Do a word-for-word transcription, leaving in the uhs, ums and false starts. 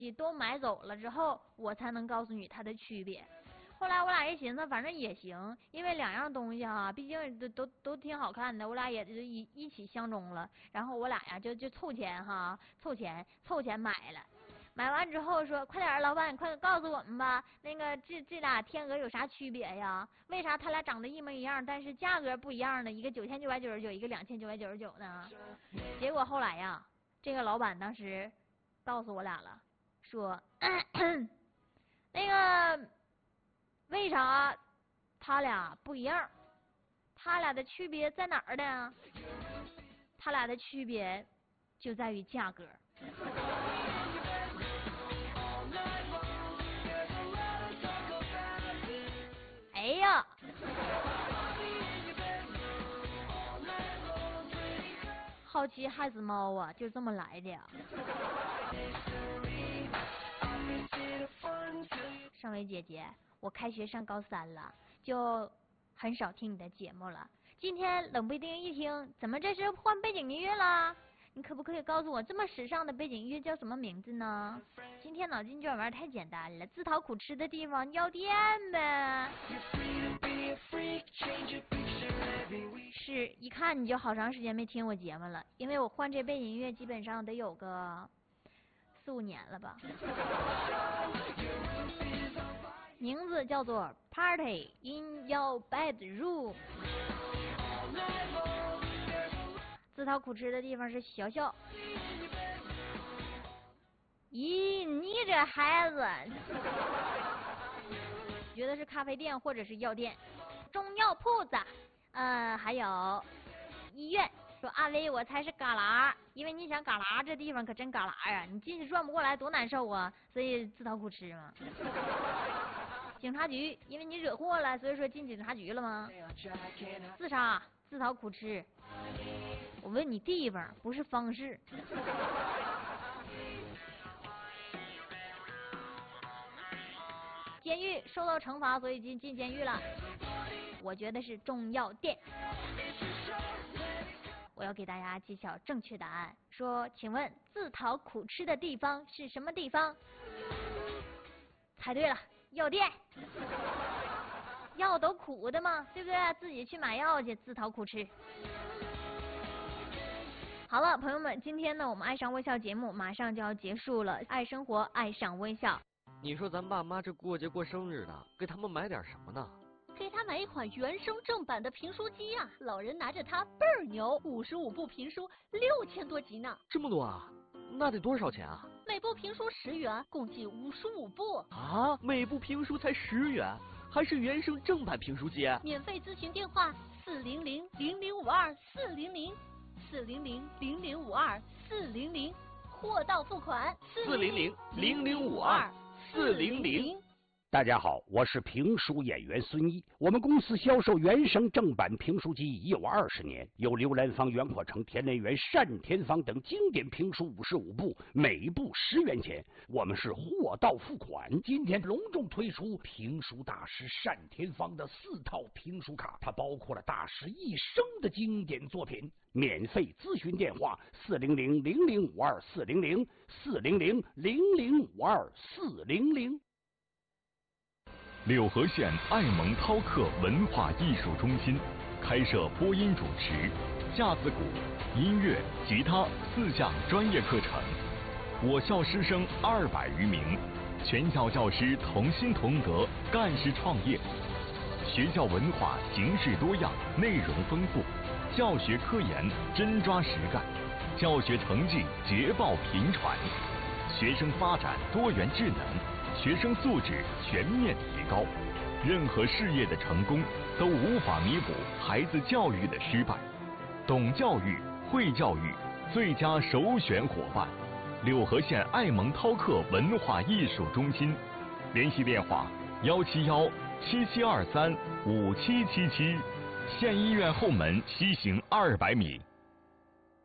你都买走了之后，我才能告诉你它的区别。后来我俩一寻思，反正也行，因为两样东西哈，毕竟都都都挺好看的，我俩也就一一起相中了。然后我俩呀就就凑钱哈，凑钱凑钱买了。买完之后说，快点，老板，快告诉我们吧，那个这这俩天鹅有啥区别呀？为啥它俩长得一模一样，但是价格不一样呢？一个九千九百九十九，一个两千九百九十九呢？结果后来呀，这个老板当时告诉我俩了，说那个。为啥他俩不一样？他俩的区别在哪儿呢？他俩的区别就在于价格。哎呀，好奇害死猫啊，就这么来的呀。上位姐姐，我开学上高三了，就很少听你的节目了。今天冷不丁一听，怎么这是换背景音乐了？你可不可以告诉我，这么时尚的背景音乐叫什么名字呢？今天脑筋急转弯太简单了，自讨苦吃的地方药店呗。是一看你就好长时间没听我节目了，因为我换这背景音乐基本上得有个四五年了吧。名字叫做 Party in Your Bedroom。自讨苦吃的地方是学校。咦，你这孩子，觉得是咖啡店或者是药店、中药铺子，呃，还有医院。说阿威，我猜是旮旯，因为你想旮旯这地方可真旮旯啊，你进去转不过来，多难受啊，所以自讨苦吃嘛。警察局，因为你惹祸了，所以说进警察局了吗？自杀，自讨苦吃。我问你地方，不是方式。监狱受到惩罚，所以进进监狱了。我觉得是中药店。我要给大家揭晓正确答案。说，请问自讨苦吃的地方是什么地方？猜对了，药店。药都苦的嘛，对不对？自己去买药去，自讨苦吃。好了，朋友们，今天呢，我们爱上微笑节目马上就要结束了。爱生活，爱上微笑。 你说咱爸妈这过节过生日的，给他们买点什么呢？ 给他买一款原声正版的评书机啊！老人拿着它倍儿牛，五十五部评书，六千多集呢。 这么多啊？那得多少钱啊？ 每部评书十元，共计五十五部。 啊，每部评书才十元，还是原声正版评书机？ 免费咨询电话：四零零零零五二四零零，四零零零零五二四零零，货到付款。 四零零零零五二四零零。 大家好，我是评书演员孙一。我们公司销售原声正版评书机已有二十年，有刘兰芳、袁阔成、田连元、单田芳等经典评书五十五部，每部十元钱。我们是货到付款。今天隆重推出评书大师单田芳的四套评书卡，它包括了大师一生的经典作品。免费咨询电话：四零零零零五二四零零，四零零零零五二四零零。 柳河县爱蒙涛客文化艺术中心开设播音主持、架子鼓、音乐、吉他四项专业课程。我校师生二百余名，全校教师同心同德，干事创业。学校文化形式多样，内容丰富，教学科研真抓实干，教学成绩捷报频传，学生发展多元智能，学生素质全面提高。任何事业的成功都无法弥补孩子教育的失败。懂教育、会教育，最佳首选伙伴。柳河县爱蒙涛客文化艺术中心，联系电话：幺七幺七七二三五七七七，县医院后门西行二百米。